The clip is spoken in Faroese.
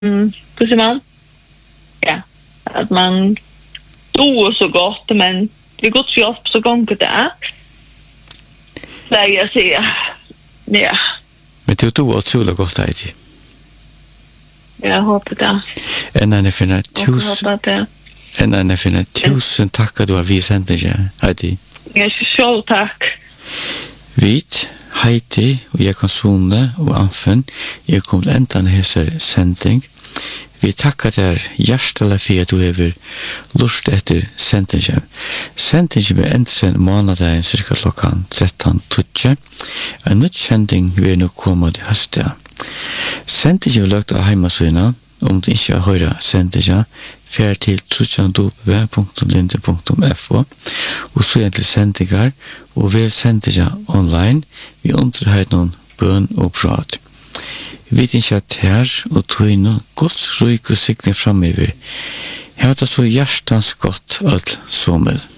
hur säger man? Ja, att man då så gott, men vi går till jobb så gånger det. Där jag säger, ja. Men du då åt så gott det. Jag hoppas det. En finna tusen tackar du har vi sänt dig, Heidi. Jag så tack. Vit, Heidi och jag kan Sune och Anfen. Jag kommer ända här sändning. Vi tackar der hjertelig for at du har lust etter sendingen. Sendingen blir endelig måneden cirka klokkan 13:20. En nytt sending vil nå komme til høsten. Sendingen vil lagt av hjemmesøyene. Om du ikke har hørt sendingen, fer til www.linde.fo og så til sendinger og ved sendingen online. Vi underhører noen bøn og prat. Vi tenker at her og tøyne Guds ryk og signe fremover. Her er det så hjertens godt alt sommer.